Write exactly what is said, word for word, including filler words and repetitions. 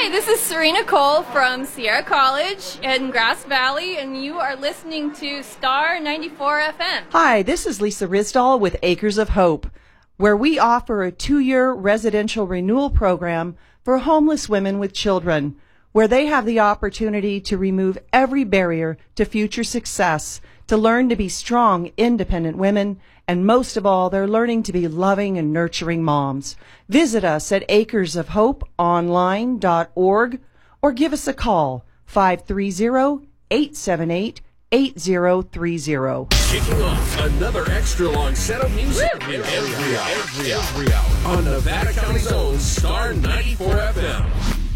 Hi, this is Serena Cole from Sierra College in Grass Valley, and you are listening to Star ninety-four F M. Hi, this is Lisa Risdall with Acres of Hope, where we offer a two-year residential renewal program for homeless women with children, where they have the opportunity to remove every barrier to future success, to learn to be strong, independent women, and most of all, they're learning to be loving and nurturing moms. Visit us at acres of hope online dot org or give us a call, five three zero, eight seven eight, eight zero three zero. Kicking off another extra long set of music every, every, hour, every hour on Nevada County's own Star ninety-four F M.